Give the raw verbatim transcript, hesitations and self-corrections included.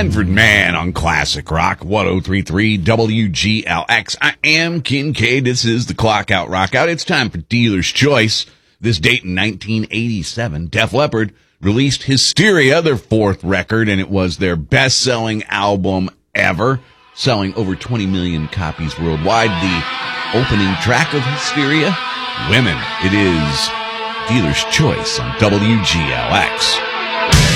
Manfred Mann on Classic Rock ten thirty-three W G L X. I am Kincaid. This is the Clock Out Rock Out. It's time for Dealer's Choice. This date in nineteen eighty-seven, Def Leppard released Hysteria, their fourth record, and it was their best-selling album ever, selling over twenty million copies worldwide. The opening track of Hysteria, Women. It is Dealer's Choice on W G L X.